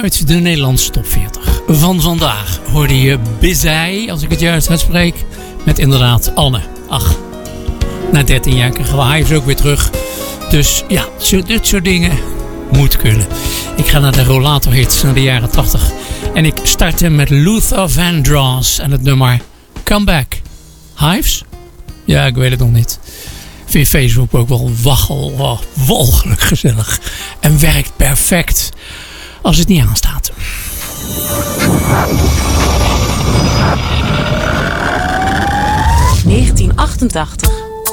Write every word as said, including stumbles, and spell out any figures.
uit de Nederlandse top veertig. Van vandaag hoorde je Bizij, als ik het juist uitspreek, met inderdaad Anne. Ach, na dertien jaar krijgen we Hives ook weer terug. Dus ja, dit soort dingen moet kunnen. Ik ga naar de rollator hits, naar de jaren tachtig. En ik start hem met Luther Vandross en het nummer Come Back. Hives? Ja, ik weet het nog niet. Vind Facebook ook wel waggel, oh, walgelijk gezellig. En werkt perfect als het niet aanstaat. negentien achtentachtig